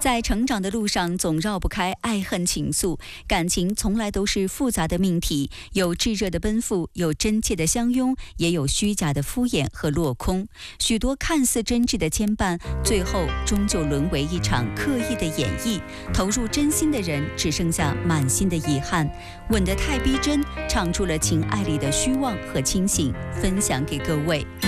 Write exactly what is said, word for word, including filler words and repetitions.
在成长的路上，总绕不开爱恨情愫，感情从来都是复杂的命题，有炙热的奔赴，有真切的相拥，也有虚假的敷衍和落空。许多看似真挚的牵绊，最后终究沦为一场刻意的演绎。投入真心的人，只剩下满心的遗憾。吻得太逼真，唱出了情爱里的虚妄和清醒，分享给各位。